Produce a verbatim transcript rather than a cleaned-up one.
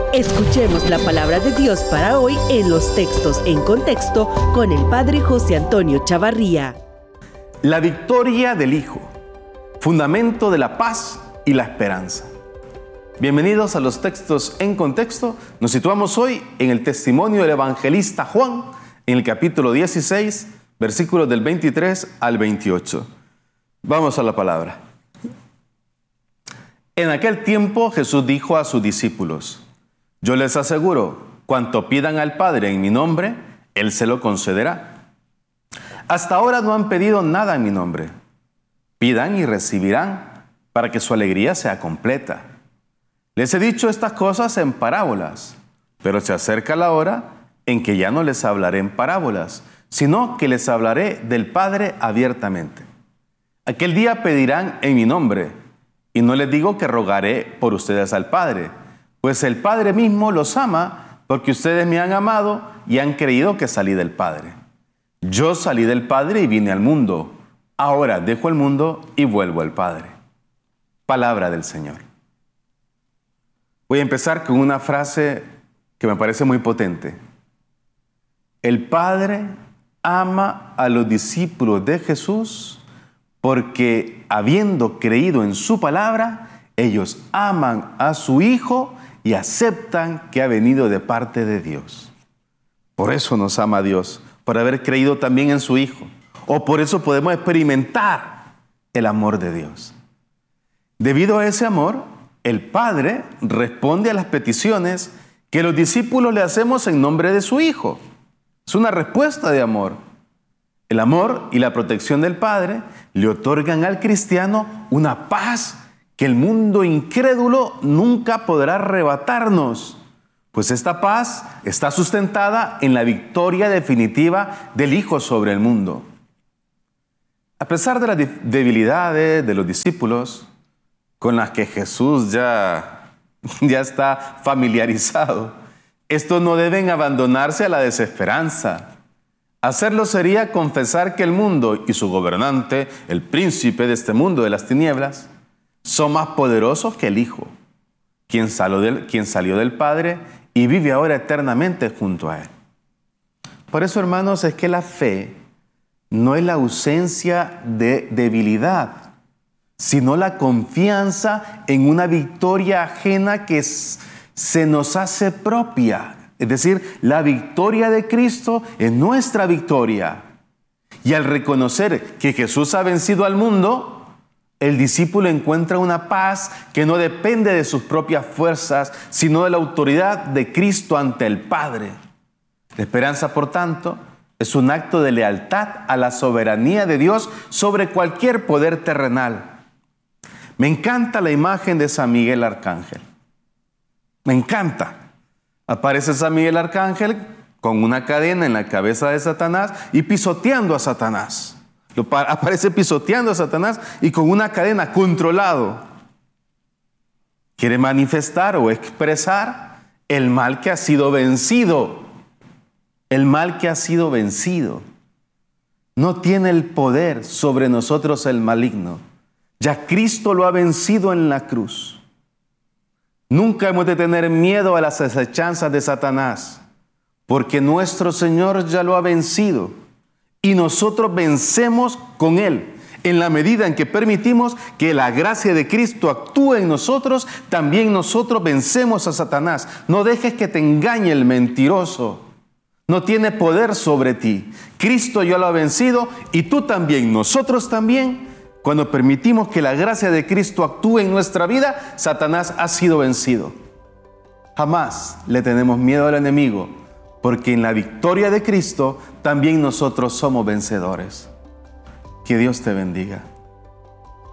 Escuchemos la palabra de Dios para hoy en los textos en contexto con el Padre José Antonio Chavarría. La victoria del Hijo, fundamento de la paz y la esperanza. Bienvenidos a los textos en contexto. Nos situamos hoy en el testimonio del evangelista Juan, en el capítulo dieciséis, versículos del veintitrés al veintiocho. Vamos a la palabra. En aquel tiempo Jesús dijo a sus discípulos: yo les aseguro, cuanto pidan al Padre en mi nombre, Él se lo concederá. Hasta ahora no han pedido nada en mi nombre. Pidan y recibirán, para que su alegría sea completa. Les he dicho estas cosas en parábolas, pero se acerca la hora en que ya no les hablaré en parábolas, sino que les hablaré del Padre abiertamente. Aquel día pedirán en mi nombre, y no les digo que rogaré por ustedes al Padre, pues el Padre mismo los ama, porque ustedes me han amado y han creído que salí del Padre. Yo salí del Padre y vine al mundo. Ahora dejo el mundo y vuelvo al Padre. Palabra del Señor. Voy a empezar con una frase que me parece muy potente. El Padre ama a los discípulos de Jesús porque, habiendo creído en su palabra, ellos aman a su Hijo y aceptan que ha venido de parte de Dios. Por eso nos ama Dios, por haber creído también en su Hijo. O por eso podemos experimentar el amor de Dios. Debido a ese amor, el Padre responde a las peticiones que los discípulos le hacemos en nombre de su Hijo. Es una respuesta de amor. El amor y la protección del Padre le otorgan al cristiano una paz que el mundo incrédulo nunca podrá arrebatarnos, pues esta paz está sustentada en la victoria definitiva del Hijo sobre el mundo. A pesar de las debilidades de los discípulos, con las que Jesús ya, ya está familiarizado, estos no deben abandonarse a la desesperanza. Hacerlo sería confesar que el mundo y su gobernante, el príncipe de este mundo de las tinieblas, son más poderosos que el Hijo, quien salió del, quien salió del Padre y vive ahora eternamente junto a Él. Por eso, hermanos, es que la fe no es la ausencia de debilidad, sino la confianza en una victoria ajena que es, se nos hace propia. Es decir, la victoria de Cristo es nuestra victoria. Y al reconocer que Jesús ha vencido al mundo, el discípulo encuentra una paz que no depende de sus propias fuerzas, sino de la autoridad de Cristo ante el Padre. La esperanza, por tanto, es un acto de lealtad a la soberanía de Dios sobre cualquier poder terrenal. Me encanta la imagen de San Miguel Arcángel. Me encanta. Aparece San Miguel Arcángel con una cadena en la cabeza de Satanás y pisoteando a Satanás. Lo aparece pisoteando a Satanás y con una cadena, controlado. Quiere manifestar o expresar el mal que ha sido vencido. El mal que ha sido vencido. No tiene el poder sobre nosotros el maligno. Ya Cristo lo ha vencido en la cruz. Nunca hemos de tener miedo a las acechanzas de Satanás, porque nuestro Señor ya lo ha vencido. Y nosotros vencemos con Él. En la medida en que permitimos que la gracia de Cristo actúe en nosotros, también nosotros vencemos a Satanás. No dejes que te engañe el mentiroso. No tiene poder sobre ti. Cristo ya lo ha vencido y tú también, nosotros también. Cuando permitimos que la gracia de Cristo actúe en nuestra vida, Satanás ha sido vencido. Jamás le tenemos miedo al enemigo, porque en la victoria de Cristo también nosotros somos vencedores. Que Dios te bendiga.